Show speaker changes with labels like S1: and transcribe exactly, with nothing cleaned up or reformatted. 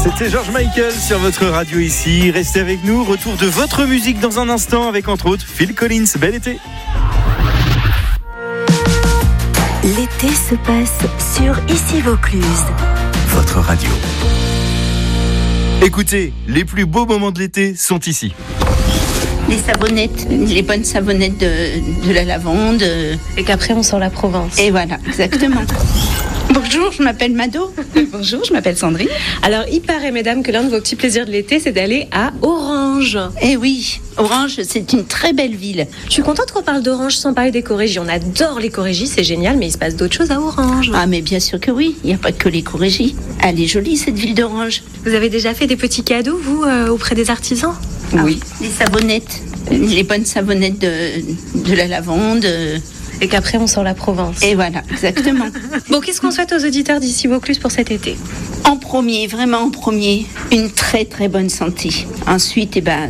S1: C'était George Michael sur votre radio ici. Restez avec nous. Retour de votre musique dans un instant avec entre autres Phil Collins. Bel été.
S2: L'été se passe sur Ici Vaucluse.
S1: Votre radio. Écoutez, les plus beaux moments de l'été sont ici.
S3: Les savonnettes, les bonnes savonnettes de, de la lavande.
S4: Et qu'après on sent la Provence.
S3: Et voilà, exactement. Bonjour, je m'appelle Mado.
S5: Bonjour, je m'appelle Sandrine.
S4: Alors, il paraît, mesdames, que l'un de vos petits plaisirs de l'été, c'est d'aller à Orange.
S3: Eh oui, Orange, c'est une très belle ville.
S4: Je suis contente qu'on parle d'Orange sans parler d'éco-régie. On adore l'éco-régie, c'est génial, mais il se passe d'autres choses à Orange.
S3: Ah, mais bien sûr que oui, il n'y a pas que l'éco-régie. Elle est jolie, cette ville d'Orange.
S4: Vous avez déjà fait des petits cadeaux, vous, euh, auprès des artisans ?
S3: Oui. Ah, les savonnettes, les bonnes savonnettes de, de la lavande.
S4: Et qu'après on sent la Provence.
S3: Et voilà, exactement.
S4: Bon, qu'est-ce qu'on souhaite aux auditeurs d'Ici Vaucluse pour cet été ?
S3: En premier, vraiment en premier, une très très bonne santé. Ensuite, eh ben,